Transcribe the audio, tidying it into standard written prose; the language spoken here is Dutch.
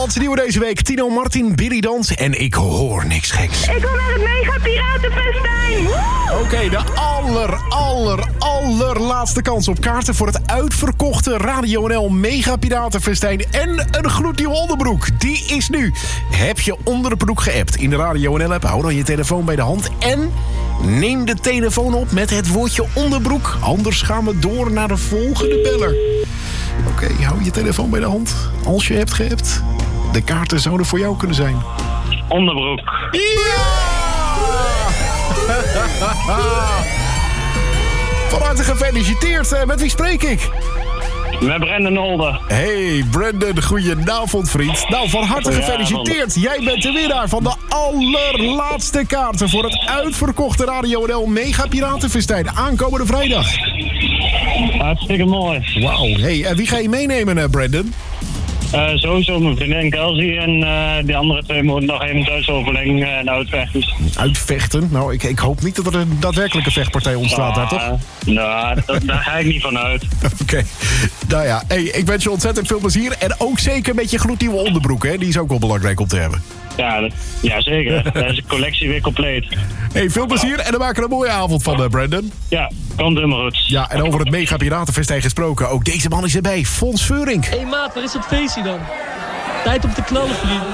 Nederlandse nieuwe deze week. Tino Martin, Billy Dans en ik hoor niks geks. Ik wil naar het Mega Piratenfestijn. Oké, de allerlaatste kans op kaarten voor het uitverkochte Radio NL Mega Piratenfestijn en een gloednieuwe onderbroek. Die is nu. Heb je onderbroek geappt in de Radio NL app? Hou dan je telefoon bij de hand en neem de telefoon op met het woordje onderbroek. Anders gaan we door naar de volgende beller. Oké, hou je telefoon bij de hand. Als je hebt geappt. De kaarten zouden voor jou kunnen zijn. Onderbroek. Ja! Van harte gefeliciteerd. Met wie spreek ik? Met Brandon Olde. Hey Brandon, goedenavond vriend. Nou, van harte gefeliciteerd. Jij bent de winnaar van de allerlaatste kaarten voor het uitverkochte Radio NL Mega Piratenfestijn aankomende vrijdag. Hartstikke mooi. Wauw. Hey, wie ga je meenemen, Brandon? Sowieso mijn vriendin Kelsey en die andere twee moeten nog even thuis overleggen en uitvechten. Uitvechten? Nou, ik hoop niet dat er een daadwerkelijke vechtpartij ontstaat daar, toch? Nou, daar ga ik niet van uit. Oké. Nou ja, hey, ik wens je ontzettend veel plezier. En ook zeker met je gloednieuwe onderbroek, hè? Die is ook wel belangrijk om te hebben. Ja, zeker. Daar is de collectie weer compleet. Hey, veel plezier en dan maken we een mooie avond van, Brandon. Ja, komt helemaal goed. Ja, en over het Mega Piratenfestijn gesproken. Ook deze man is erbij, Fons Veurink. Hé maat, waar is dat feestje dan? Tijd om te knallen, vriend.